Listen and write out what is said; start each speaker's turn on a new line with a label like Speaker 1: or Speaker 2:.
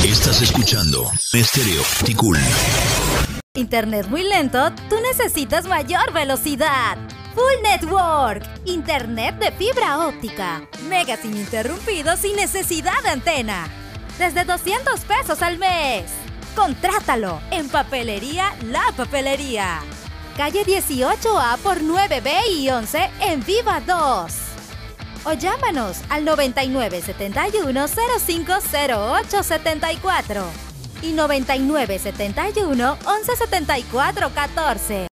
Speaker 1: Estás escuchando Estéreo Ticul.
Speaker 2: Internet muy lento, tú necesitas mayor velocidad. Full Network, internet de fibra óptica, megas ininterrumpidos sin necesidad de antena. Desde 200 pesos al mes. Contrátalo en Papelería La Papelería. Calle 18A por 9B y 11 en Viva 2. O llámanos al 9971-050874 y 9971-1174-14.